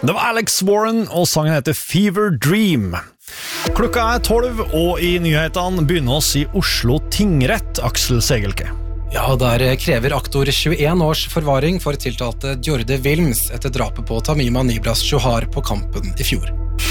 Det var Alex Warren, og sangen heter Fever Dream. Klokka 12, og i nyhetene begynner oss i Oslo tingrett, Aksel Segelke. Ja, der krever aktor 21 års forvaring for tiltalte Djorde Wilms etter drapet på Tamima Nibras Johar på Kampen i fjor.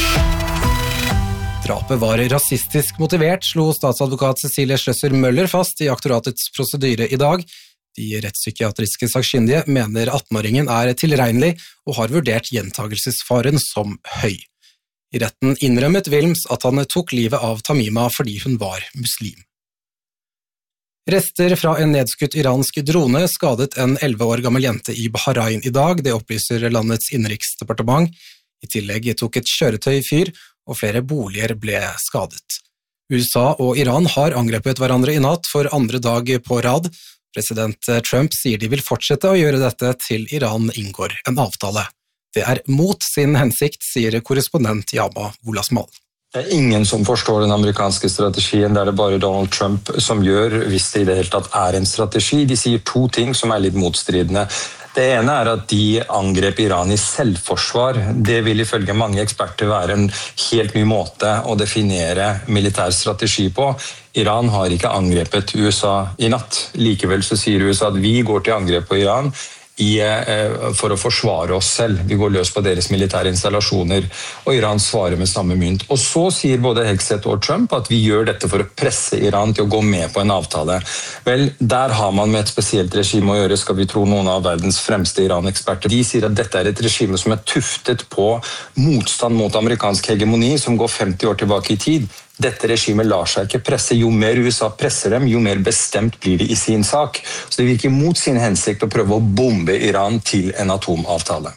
Drapet var rasistisk motivert, slo statsadvokat Cecilie Schløsser Møller fast i aktoratets prosedyre i dag. De rettspsykiatriske sakkyndige mener 18-åringen tilregnelig og har vurdert gjentagelsesfaren som høy. I retten innrømmet Wilms at han tok livet av Tamima fordi hun var muslim. Rester fra en nedskutt iransk drone skadet en 11 år gammel jente i Bahrain i dag, det opplyser landets innenriksdepartement. I tillegg tok et kjøretøy fyr, og flere boliger ble skadet. USA og Iran har angrepet hverandre i natt for andre dag på rad. President Trump sier de vil fortsette å gjøre dette til Iran inngår en avtale. Det mot sin hensikt, sier korrespondent Yama Wolasmal. Det ingen som forstår den amerikanske strategien, det det bare Donald Trump som gjør, hvis det i det hele tatt en strategi. De sier to ting som litt motstridende. Det ene at de angrep Iran i selvforsvar. Det vil ifølge mange eksperter være en helt ny måte å definere militær strategi på. Iran har ikke angrepet USA i natt. Likevel så sier USA at vi går til angrep på Iran for å forsvare oss selv. Vi går løs på deres militære installasjoner, og Iran svarer med samme mynt. Og så sier både Hegseth og Trump at vi gjør dette for å presse Iran til å gå med på en avtale. Vel, der har man med et spesielt regime å gjøre, skal vi tro noen av verdens fremste Iran-eksperter. De sier at dette et regime som tuftet på motstand mot amerikansk hegemoni, som går 50 år tilbake i tid. Dette regimet lar seg ikke presse. Jo mer USA presser dem, jo mer bestemt blir de i sin sak. Så det virker mot sin hensikt å prøve å bombe Iran til en atomavtale.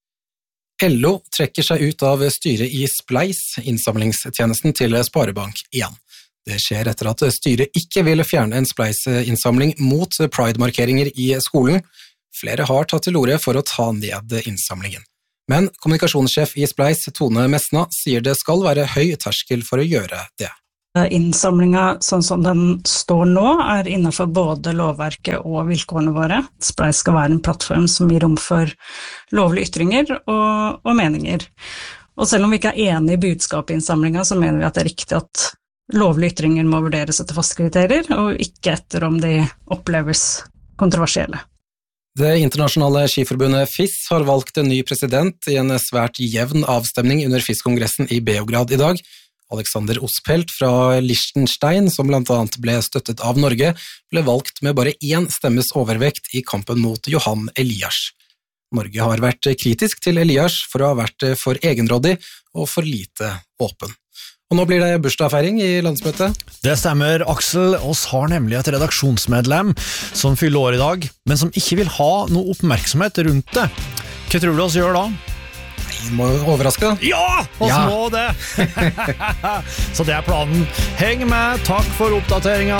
LO trekker seg ut av styret i Spleis, innsamlingstjenesten til Sparebank 1. Det skjer etter at styret ikke ville fjerne en Spleis-innsamling mot Pride-markeringer i skolen. Flere har tatt til orde for å ta ned innsamlingen. Men kommunikasjonssjef i Spleis, Tone Messna, sier det skal være høy terskel for å gjøre det. Innsamlingen sånn som den står nå innenfor både lovverket og vilkårene våre. Spleis skal være en plattform som gir rom for lovlige ytringer og meninger. Og selv om vi ikke enige i budskapet i innsamlingen, så mener vi at det riktig at lovlige ytringer må vurderes etter faste kriterier, og ikke etter om de oppleves kontroversielle. Det internasjonale skiforbundet FIS har valgt en ny president i en svært jevn avstemning under FIS-kongressen i Beograd i dag. Alexander Ospelt fra Liechtenstein, som blant annet ble støttet av Norge, ble valgt med bare 1 stemmes overvekt i kampen mot Johan Elias. Norge har vært kritisk til Elias for å ha vært for egenrådig og for lite åpen. Og nå blir det bursdagsfeiring i landsmøtet. Det stemmer, Aksel. Oss har nemlig et redaksjonsmedlem som fyller år i dag, men som ikke vil ha noe oppmerksomhet rundt det. Hva tror du oss gjør da? Nei, må overraske da. Ja, oss må det! Så det planen. Heng med, takk for oppdateringen.